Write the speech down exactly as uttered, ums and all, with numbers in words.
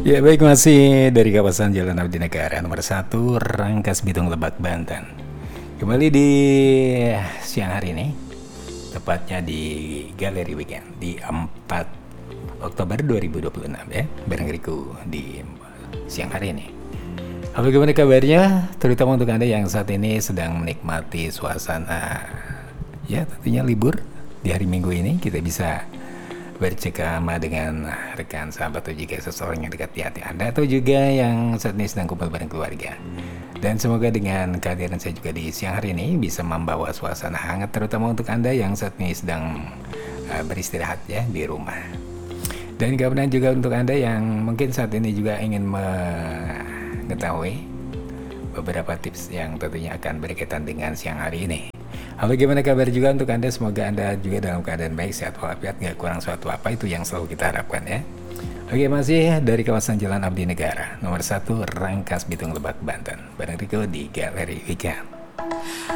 Ya baik, masih dari kawasan Jalan Abdi Negara nomor satu Rangkas Bitung Lebak Banten. Kembali di siang hari ini, tepatnya di Galeri Weekend di empat Oktober dua ribu dua puluh enam ya, bareng Riku di siang hari ini. Halo, gimana kabarnya? Terutama untuk Anda yang saat ini sedang menikmati suasana ya tentunya libur di hari Minggu ini, kita bisa bercengkrama dengan rekan sahabat atau juga seseorang yang dekat di hati Anda, atau juga yang saat ini sedang kumpul bareng keluarga. Dan semoga dengan kehadiran saya juga di siang hari ini bisa membawa suasana hangat, terutama untuk Anda yang saat ini sedang uh, beristirahat ya di rumah. Dan kemudian juga untuk Anda yang mungkin saat ini juga ingin mengetahui beberapa tips yang tentunya akan berkaitan dengan siang hari ini. Halo, gimana kabar juga untuk Anda? Semoga Anda juga dalam keadaan baik, sehat walafiat, gak kurang suatu apa, itu yang selalu kita harapkan ya. Oke, masih dari kawasan Jalan Abdi Negara nomor satu Rangkas Bitung Lebak Banten, bareng Riko di Galeri Weekend.